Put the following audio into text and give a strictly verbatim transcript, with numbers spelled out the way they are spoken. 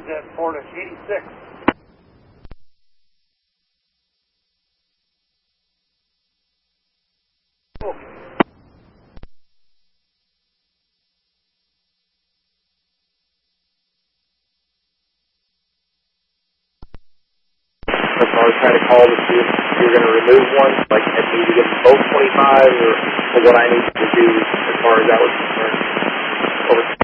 is at Portage eighty-six. So I was trying to call to see if you're going to remove one, like I need to get both twenty-fives, or, or what I need to do as far as that was concerned. Over.